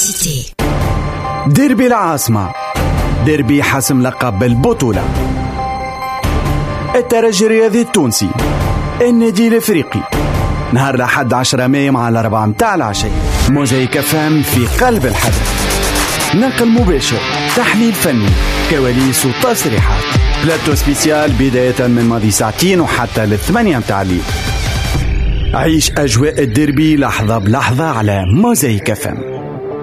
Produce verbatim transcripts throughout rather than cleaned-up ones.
Cité. ديربي العاصمة، ديربي حسم لقب البطولة. الترجي الرياضي التونسي، النادي الافريقي، نهار الأحد عشرة مايو مع الأربعة متاع العشية. موزايك فام في قلب الحدث، نقل مباشر، تحليل فني، كواليس وتصريحات، بلاتو سبيسيال بداية من ماضي ساعتين وحتى للثمانية متاع الليل. عيش أجواء الديربي لحظة بلحظة على موزايك فام.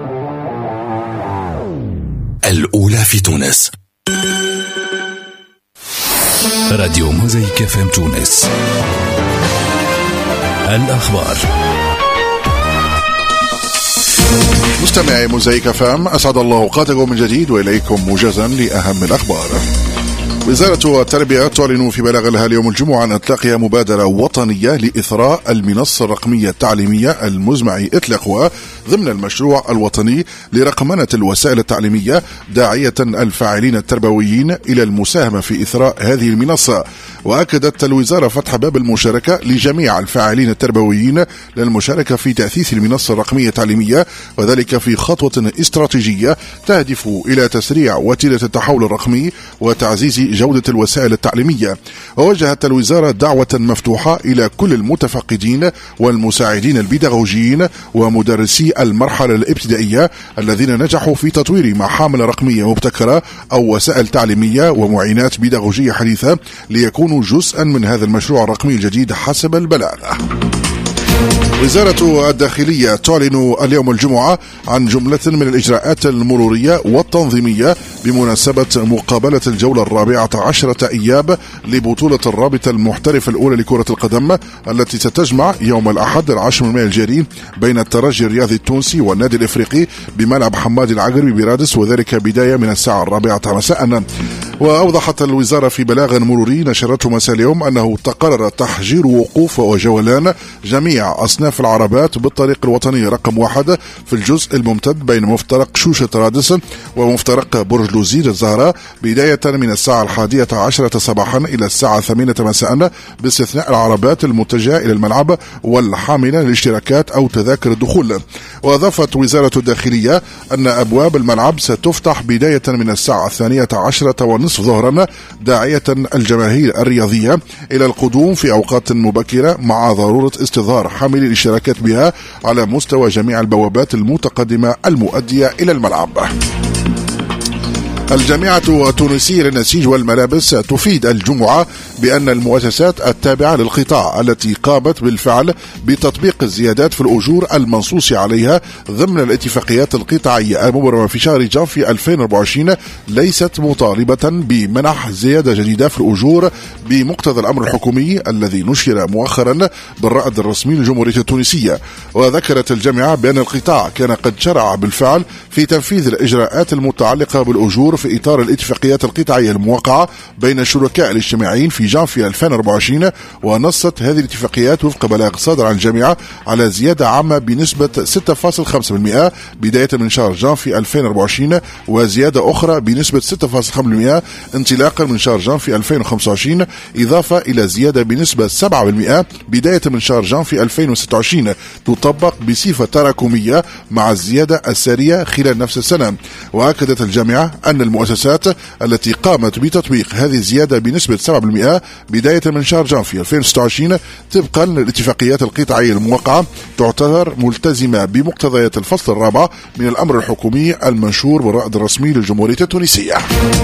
الأولى في تونس، راديو موزايك فام تونس. الأخبار. مستمعي موزايك فام، أسعد الله أوقاتكم من جديد وإليكم موجزا لأهم الأخبار. وزارة التربية تعلن في بلاغ لها اليوم الجمعة عن إطلاقها مبادرة وطنية لإثراء المنصة الرقمية التعليمية المزمع إطلاقها ضمن المشروع الوطني لرقمنة الوسائل التعليمية، داعية الفاعلين التربويين إلى المساهمة في إثراء هذه المنصة. وأكدت الوزارة فتح باب المشاركة لجميع الفاعلين التربويين للمشاركة في تأسيس المنصة الرقمية التعليمية، وذلك في خطوة استراتيجية تهدف إلى تسريع وتيرة التحول الرقمي وتعزيز جودة الوسائل التعليمية. ووجهت الوزارة دعوة مفتوحة إلى كل المتفقدين والمساعدين البيداغوجيين ومدرسي المرحلة الابتدائية الذين نجحوا في تطوير محامل رقمية مبتكرة أو وسائل تعليمية ومعينات بيداغوجية حديثة ليكونوا جزءا من هذا المشروع الرقمي الجديد حسب البلاغ. وزارة الداخلية تعلن اليوم الجمعة عن جملة من الإجراءات المرورية والتنظيمية بمناسبة مقابلة الجولة الرابعة عشرة إياب لبطولة الرابطة المحترفة الأولى لكرة القدم التي ستجمع يوم الأحد العاشر من مايو الجاري بين الترجي الرياضي التونسي والنادي الإفريقي بملعب حماد العقربي برادس، وذلك بداية من الساعة الرابعة مساء. وأوضحت الوزارة في بلاغ مروري نشرته مساء اليوم أنه تقرر تحجير وقوف وجولان جميع أصناف العربات بالطريق الوطني رقم واحد في الجزء الممتد بين مفترق شوشة رادس ومفترق برج لوزير الزهراء بداية من الساعة الحادية عشرة صباحا إلى الساعة ثمانية مساء، باستثناء العربات المتجهة إلى الملعب والحاملة للاشتراكات أو تذاكر الدخول. وأضافت وزارة الداخلية أن أبواب الملعب ستفتح بداية من الساعة الثانية عشرة ونصف ظهرا، داعية الجماهير الرياضية إلى القدوم في أوقات مبكرة مع ضرورة استظهار حامل الاشتراكات بها على مستوى جميع البوابات المتقدمة المؤدية إلى الملعب. الجامعة التونسية للنسيج والملابس تفيد الجمعة بأن المؤسسات التابعة للقطاع التي قامت بالفعل بتطبيق الزيادات في الأجور المنصوص عليها ضمن الاتفاقيات القطاعية المبرمة في شهر جانفي ألفين وأربعة وعشرين ليست مطالبة بمنح زيادة جديدة في الأجور بمقتضى الأمر الحكومي الذي نشر مؤخرا بالرائد الرسمي للجمهورية التونسية. وذكرت الجامعة بأن القطاع كان قد شرع بالفعل في تنفيذ الإجراءات المتعلقة بالأجور في إطار الاتفاقيات القطاعية الموقعة بين الشركاء الاجتماعيين في جانفي ألفين وأربعة وعشرين. ونصت هذه الاتفاقيات وفق بلاغ صادر عن الجامعة على زيادة عامة بنسبة ستة فاصلة خمسة بالمئة بداية من شهر جانفي ألفين وأربعة وعشرين، وزيادة أخرى بنسبة ستة فاصلة خمسة بالمئة انطلاقا من شهر جانفي ألفين وخمسة وعشرين، إضافة إلى زيادة بنسبة سبعة بالمئة بداية من شهر جانفي ألفين وستة وعشرين تطبق بصفة تراكمية مع الزيادة السارية خلال نفس السنة. وأكدت الجامعة أن المؤسسات التي قامت بتطبيق هذه الزيادة بنسبة سبعة بالمئة بداية من شهر جانفي ألفين وستة وعشرين طبقا للاتفاقيات القطاعية الموقعة تعتبر ملتزمة بمقتضيات الفصل الرابع من الأمر الحكومي المنشور بالرائد الرسمي للجمهورية التونسية.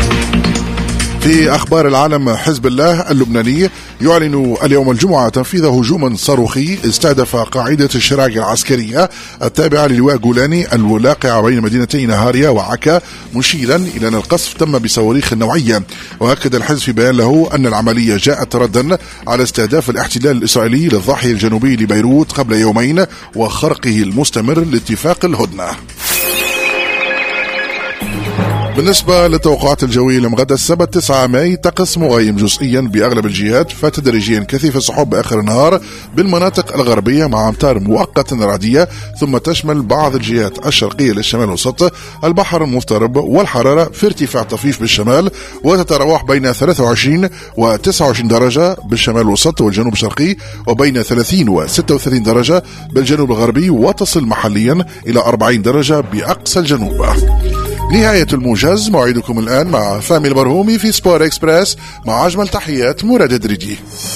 في أخبار العالم، حزب الله اللبناني يعلن اليوم الجمعة تنفيذ هجوم صاروخي استهدف قاعدة الشراج العسكرية التابعة للواء جولاني الواقعة بين مدينتي نهاريا وعكا، مشيرا إلى أن القصف تم بصواريخ نوعية. وأكد الحزب في بيان له أن العملية جاءت ردا على استهداف الاحتلال الإسرائيلي للضاحية الجنوبي لبيروت قبل يومين وخرقه المستمر لاتفاق الهدنة. بالنسبة للتوقعات الجوية لمغدا السبت تسعة ماي، طقس مغيم جزئيا بأغلب الجهات، فتدريجيا كثيف السحب آخر النهار بالمناطق الغربية مع أمطار مؤقتة رعدية، ثم تشمل بعض الجهات الشرقية للشمال الوسط البحر المضطرب، والحرارة في ارتفاع طفيف بالشمال وتتراوح بين ثلاثة وعشرين و تسعة وعشرين درجة بالشمال الوسط والجنوب الشرقي، وبين ثلاثين و ستة وثلاثين درجة بالجنوب الغربي، وتصل محليا إلى أربعين درجة بأقصى الجنوب. نهاية الموجز، موعدكم الآن مع فامي البرهومي في سبور إكسبريس، مع أجمل تحيات مراد دريدي.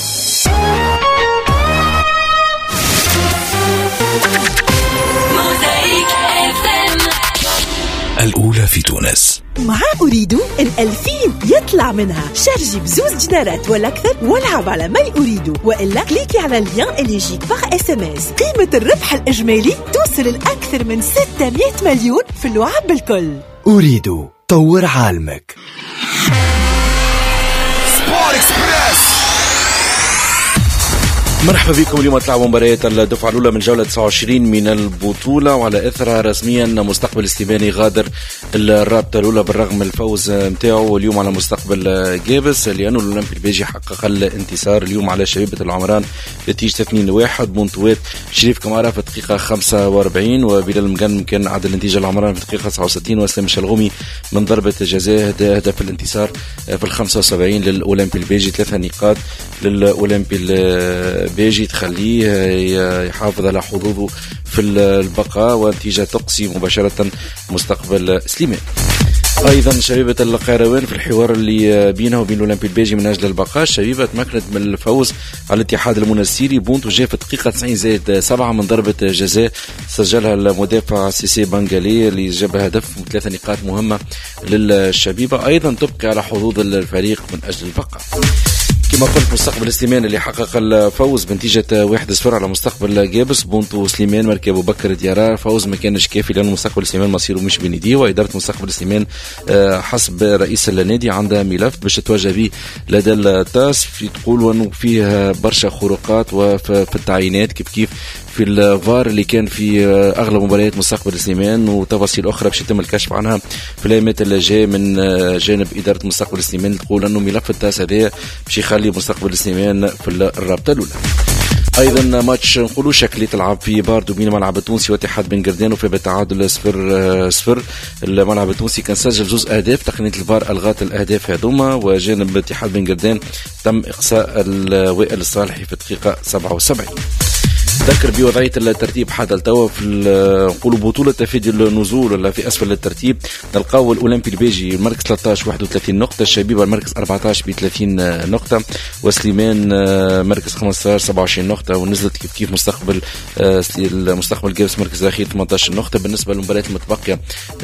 الأولى في تونس. مع أريد الألفين يطلع منها، شارجي بزوز دينارات ولا أكثر والعب على ماي أريد، وإلا كليكي على اللين اللي يجيك باغ اس ام اس. قيمة الربح الإجمالي توصل لأكثر من ستمائة مليون في اللعب بالكل. أريد طور عالمك. سبور إكسبريس. مرحبا بكم. اليوم تلعبوا مباريات الدفعة الأولى من جولة تسعة وعشرين من البطولة، وعلى إثرها رسميا مستقبل السليماني غادر الرابطة الأولى بالرغم من الفوز متاعه اليوم على مستقبل جابس، لأنه الأولمبي البيجي حقق الانتصار اليوم على شبيبة العمران بنتيجة اثنين لواحد. بونتوات شريف كمارا في الدقيقة خمسة وأربعين، وبلال مقن كان عدل النتيجة العمران في الدقيقة تسعة وستين، واسلام الشلغومي من ضربة جزاء هدف الانتصار في الخمسة وسبعين للأولمبي البيجي. ثلاثة نقاط للأولمبي بيجي تخليه يحافظ على حظوظه في البقاء، ونتيجة تقصي مباشرة مستقبل سليمان. ايضا شبيبة القيروان في الحوار اللي بينه وبين الاولمبي البيجي من اجل البقاء، شبيبة تمكنت من الفوز على الاتحاد المنستيري. بونتو جاء في الدقيقة تسعين زائد سبعة من ضربة جزاء سجلها المدافع سيسي بانغالي اللي جاب هدف، وثلاثة نقاط مهمة للشبيبة. ايضا تبقى على حظوظ الفريق من اجل البقاء. كما قلت مستقبل سليمان اللي حقق الفوز بنتيجة واحد صفر على مستقبل جابس. بونتو سليمان مركب أبو بكر ديارار، فوز ما كانش كافي لأنه مستقبل سليمان مصيره مش بين يديه، وإدارة مستقبل سليمان حسب رئيس النادي عندها ملف باش تتواجه به لدى التاس، في تقول أنه فيه برشا خروقات وفي التعيينات كيف كيف في الفار اللي كان في أغلب مباريات مستقبل سليمان، وتفاصيل أخرى باش يتم الكشف عنها في الأيامات اللي جاية من جانب إدارة مستقبل سليمان، تقول أنه ملف التاس هذا باش يخلي مستقبل سليمان في الرابطة الأولى. ايضا ماتش نقولوا شكلي تلعب في باردو بين الملعب التونسي واتحاد بن قردان، وفي بالتعادل صفر صفر. الملعب التونسي كان سجل جزء اهداف، تقنيه الفار الغت الاهداف هذوما، وجانب اتحاد بن قردان تم اقصاء الوائل الصالحي في الدقيقه سبعة وسبعين. ذكر بوضعية الترتيب حتى التوا في نقولوا بطولة تفادي النزول ولا في أسفل الترتيب، نلقاو الأولمبي البيجي المركز ثلاثة عشر واحد وثلاثين نقطة، الشبيبة المركز أربعة عشر ب ثلاثين نقطة، وسليمان مركز خمسة عشر سبعة وعشرين نقطة، ونزلت كيف كيف مستقبل المستقبل جابس مركز الأخير ثمانية عشر نقطة. بالنسبة للمباريات المتبقية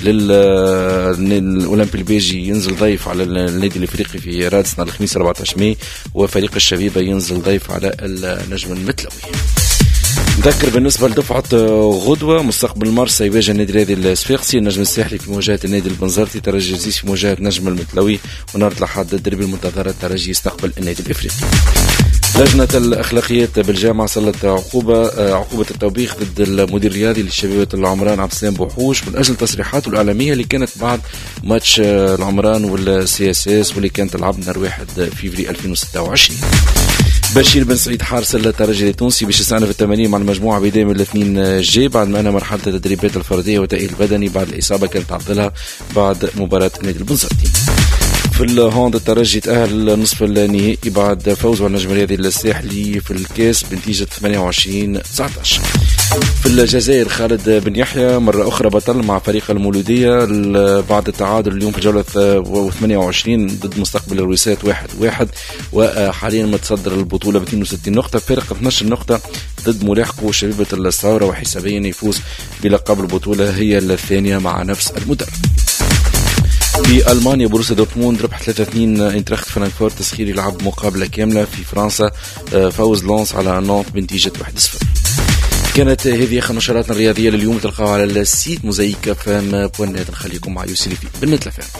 للأولمبي البيجي ينزل ضيف على النادي الإفريقي في رادس نهار الخميس أربعة عشر ماي، وفريق الشبيبة ينزل ضيف على النجم المتلوي. نذكر بالنسبة لدفعة غدوة مستقبل مارس يواجه النادي الرياضي الصفاقسي، النجم الساحلي في مواجهة النادي البنزرتي، ترجي الجيش في مواجهة نجم المتلوي، ونهار الأحد الدربي المنتظر الترجي يستقبل النادي الإفريقي. لجنة الأخلاقيات بالجامعة صلت عقوبة عقوبة التوبيخ ضد المدير الرياضي للشبيبة العمران عبد السلام بوحوش من أجل تصريحاته الإعلامية اللي كانت بعد ماتش العمران والسي اس اس واللي كانت تلعب نهار واحد فيفري ألفين وستة وعشرين. بشير بن سعيد حارس الترجي التونسي باش يستأنف التمارين مع المجموعة بداية من الاثنين الجاي، بعد ما أنا مرحلة التدريبات الفردية والتأهيل البدني بعد الإصابة كانت تعطلها بعد مباراة النادي البنزرتي. في الهاند الترجي تأهل نصف النهائي بعد فوز على النجم الرياضي الساحلي في الكاس بنتيجة ثمانية وعشرين تسعة عشر. في الجزائر خالد بن يحيى مرة أخرى بطل مع فريق المولودية بعد التعادل اليوم في جولة ثمانية وعشرين ضد مستقبل الرويسات واحد واحد، وحاليا متصدر البطولة ب اثنين وستين نقطة، فرق اثني عشر نقطة ضد ملاحقه شبيبة الثورة، وحسابيا يفوز بلقب البطولة هي الثانية مع نفس المدرب. في ألمانيا بروسيا دورتموند ربح ثلاثة اثنين انتراخت فرانكفورت تسخيري لعب مقابلة كاملة. في فرنسا فوز لونس على نانت بنتيجة واحد صفر. كانت هذه آخر نشراتنا الرياضية لليوم، تلقاوها على السيت موزايك فام بوانات. نخليكم مع يوسف في بالنت لفام.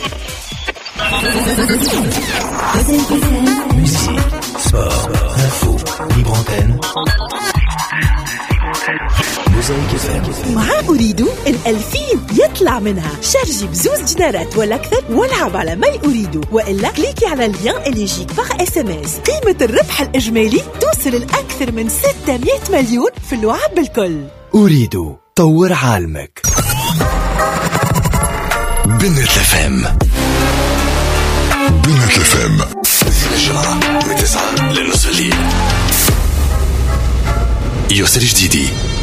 Sport, info, libre antenne. مع أريدو الألفين يطلع منها. شارجي بزوز دينارات ولا أكثر والعب على ماي أريدو، وإلا كليكي على اللين اللي يجيك باغ اس ام اس. قيمة الربح الإجمالي توصل لأكثر من ستمائة مليون في اللعب بالكل. أريدو طور عالمك. بنت الفم بنت الفم الجمعة من تسعة لنصف الليل. يسر جديدي